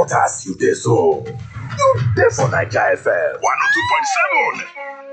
support as you dey so. You dey for Naija FM 102.7